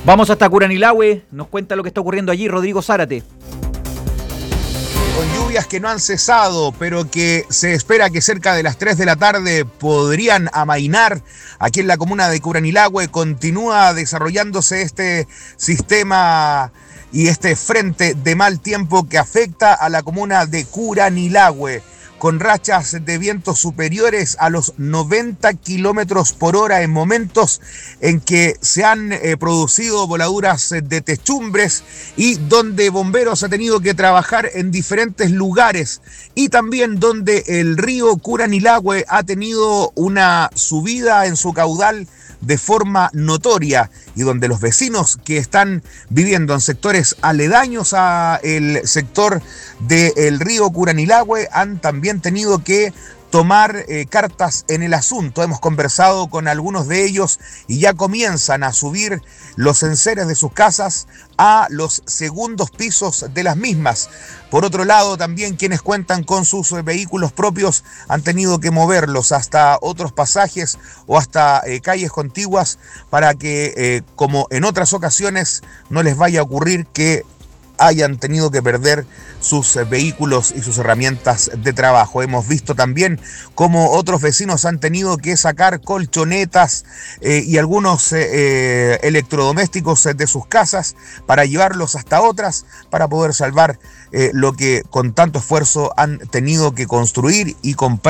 Vamos hasta Curanilahue, nos cuenta lo que está ocurriendo allí Rodrigo Zárate. Con lluvias que no han cesado, pero que se espera que cerca de las 3 de la tarde podrían amainar. Aquí en la comuna de Curanilahue continúa desarrollándose este sistema y este frente de mal tiempo que afecta a la comuna de Curanilahue, con rachas de vientos superiores a los 90 kilómetros por hora en momentos en que se han producido voladuras de techumbres y donde bomberos han tenido que trabajar en diferentes lugares, y también donde el río Curanilahue ha tenido una subida en su caudal de forma notoria, y donde los vecinos que están viviendo en sectores aledaños a el sector del río Curanilahue han también tenido que tomar cartas en el asunto. Hemos conversado con algunos de ellos y ya comienzan a subir los enseres de sus casas a los segundos pisos de las mismas. Por otro lado, también quienes cuentan con sus vehículos propios han tenido que moverlos hasta otros pasajes o hasta calles contiguas para que, como en otras ocasiones, no les vaya a ocurrir que hayan tenido que perder sus vehículos y sus herramientas de trabajo. Hemos visto también cómo otros vecinos han tenido que sacar colchonetas y algunos electrodomésticos de sus casas para llevarlos hasta otras, para poder salvar lo que con tanto esfuerzo han tenido que construir y comprar